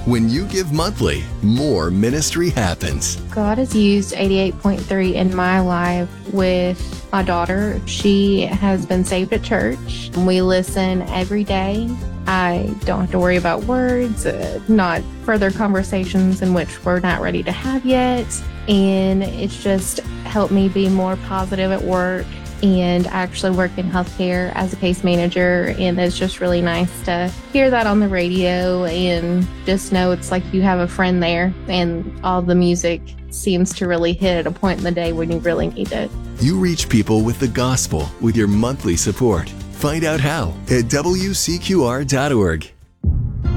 When you give monthly, more ministry happens. God has used 88.3 in my life with my daughter. She has been saved at church. We listen every day. I don't have to worry about words, not further conversations in which we're not ready to have yet. And it's just helped me be more positive at work. And I actually work in healthcare as a case manager, and it's just really nice to hear that on the radio and just know it's like you have a friend there, and all the music seems to really hit at a point in the day when you really need it. You reach people with the gospel with your monthly support. Find out how at WCQR.org.